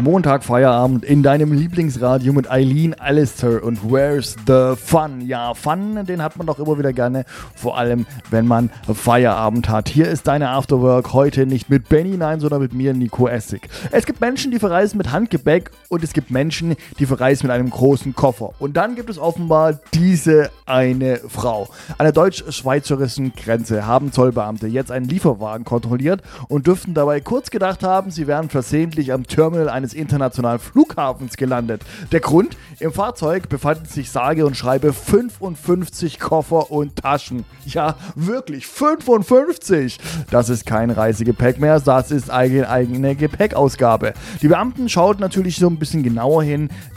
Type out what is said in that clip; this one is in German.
Montag Feierabend in deinem Lieblingsradio mit Eileen Allister und Where's the Fun? Ja, Fun, den hat man doch immer wieder gerne, vor allem wenn man Feierabend hat. Hier ist deine Afterwork heute nicht mit Benny, nein, sondern mit mir, Nico Essig. Es gibt Menschen, die verreisen mit Handgepäck und es gibt Menschen, die verreisen mit einem großen Koffer. Und dann gibt es offenbar diese eine Frau. An der deutsch-schweizerischen Grenze haben Zollbeamte jetzt einen Lieferwagen kontrolliert und dürften dabei kurz gedacht haben, sie wären versehentlich am Terminal eines internationalen Flughafens gelandet. Der Grund? Im Fahrzeug befanden sich sage und schreibe 55 Koffer und Taschen. Ja, wirklich 55! Das ist kein Reisegepäck mehr, das ist eigene Gepäckausgabe. Die Beamten schauten natürlich so ein bisschen genauer hin,